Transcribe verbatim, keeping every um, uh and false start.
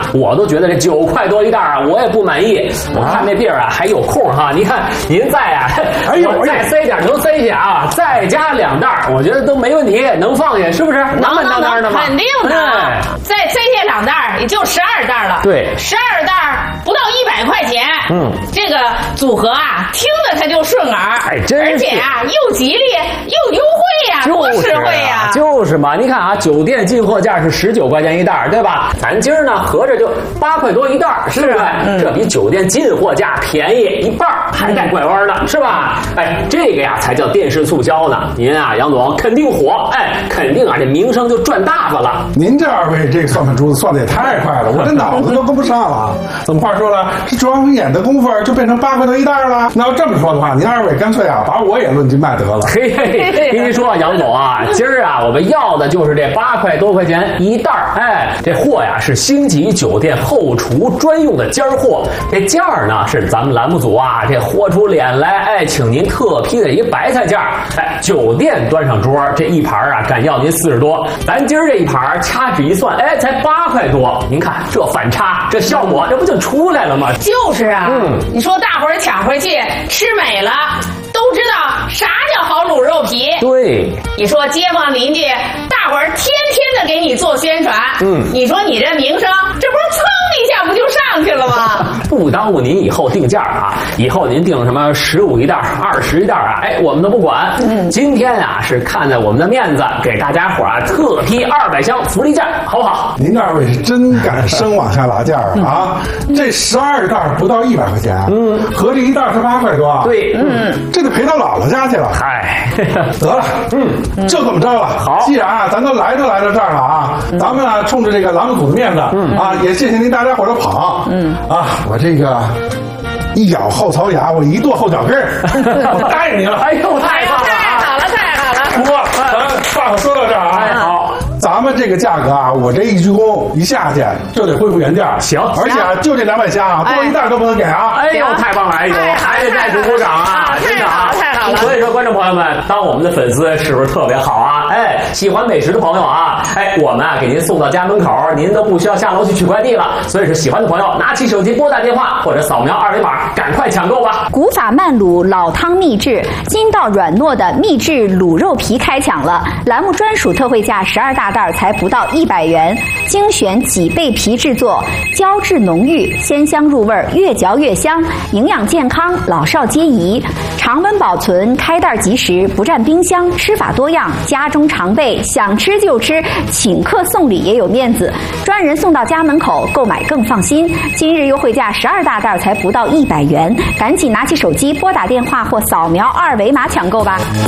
我都觉得这九块多一袋啊，我也不满意。我看那地儿啊还有空哈，你看您再啊，哎呦，再塞点能塞下啊，再加两袋，我觉得都没问题，能放下，是不是？ 能能能，肯定的。 哎、 再塞下两袋，也就十二袋了。 对， 十二袋不到一百块钱。 嗯， 这个组合啊，听着它就顺耳， 哎，真是， 而且啊，又吉利又优惠呀、啊，多实惠呀、啊！ 就是嘛，你看啊，酒店进货价是十九块钱一袋，对吧？咱今儿呢合着就八块多一袋，是不是？嗯、这比酒店进货价便宜一半，还带拐弯呢，是吧？哎，这个呀才叫电视促销呢。您啊，杨总肯定火，哎，肯定啊，这名声就赚大发了。 您这二位这个算盘珠子算的也太快了，我这脑子都跟不上了。怎么话说了，这转眼的功夫就变成八块多一袋了？那要这么说的话，您二位干脆啊，把我也论斤卖得了。 嘿嘿，跟您说，杨总啊，今儿啊，我们要的就是这八块多块钱一袋儿。哎，这货呀是星级酒店后厨专用的尖货，这价儿呢是咱们栏目组啊这豁出脸来，哎，请您特批的一白菜价。哎，酒店端上桌这一盘啊，敢要您四十多，咱今儿这一盘掐指一算，哎，才八块多。您看这反差，这效果，这不就出来了吗？ 就是啊，嗯，你说大伙儿抢回去吃美了，都知道啥叫好卤肉皮。 对， 你说街坊邻居大伙儿天天的给你做宣传，嗯，你说你这名声，这不是蹭一下不就上去了吗？ 不耽误您以后定价啊，以后您定什么十五一袋、二十一袋啊，哎，我们都不管。嗯，今天啊是看在我们的面子，给大家伙啊特批二百箱福利价，好不好？ 您二位是真敢生往下拉价啊！啊，这十二袋不到一百块钱，嗯，合着一袋是八块多。 对，嗯， 这得赔到姥姥家去了。 嗨， 得了，嗯，就这么着了。 好， 既然啊，咱都来都来到这儿了啊，嗯、咱们呢冲着这个栏目组的面子，嗯啊，也谢谢您大家伙的捧，嗯啊，我这个一咬后槽牙，我一跺后脚跟儿，我答应您了。 哎呦，太棒了， 太好了，太好了。 不过，咱话可说到这儿啊， 哎好。 咱们这个价格啊，我这一鞠躬一下去就得恢复原价。 行， 而且啊，就这两百箱啊，多一袋都不能给啊！ 哎呦，太棒了！哎呦，还得再鼓鼓掌啊！真的啊， 太好了！ 所以说，观众朋友们，当我们的粉丝是不是特别好啊？哎，喜欢美食的朋友啊，哎，我们啊给您送到家门口，您都不需要下楼去取快递了。所以说，喜欢的朋友拿起手机拨打电话或者扫描二维码，赶快抢购吧！ 古法慢卤老汤秘制，筋道软糯的秘制卤肉皮开抢了，栏目专属特惠价十二大袋才不到一百元，精选几倍皮制作，胶质浓郁，鲜香入味，越嚼越香，营养健康，老少皆宜，常温保存，开袋即食，不占冰箱，吃法多样，家中常备，想吃就吃，请客送礼也有面子，专人送到家门口，购买更放心。今日优惠价十二大袋才不到一百元，赶紧拿起手机拨打电话或扫描二维码抢购吧。